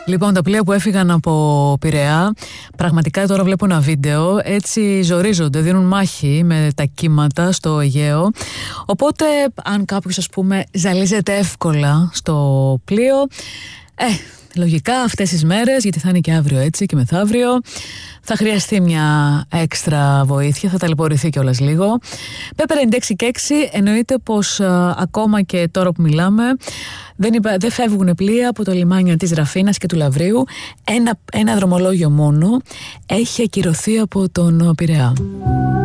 Λοιπόν, τα πλοία που έφυγαν από Πειραιά, πραγματικά τώρα βλέπω ένα βίντεο, έτσι ζορίζονται, δίνουν μάχη με τα κύματα στο Αιγαίο. Οπότε, αν κάποιος, ας πούμε, ζαλίζεται εύκολα στο πλοίο, λογικά αυτές τις μέρες, γιατί θα είναι και αύριο έτσι και μεθαύριο, θα χρειαστεί μια έξτρα βοήθεια, θα ταλαιπωρηθεί κιόλας λίγο. Pepper 96 και 6 εννοείται πως ακόμα και τώρα που μιλάμε δεν φεύγουν πλοία από το λιμάνια της Ραφίνας και του Λαβρίου. Ένα δρομολόγιο μόνο έχει ακυρωθεί από τον Πειραιά.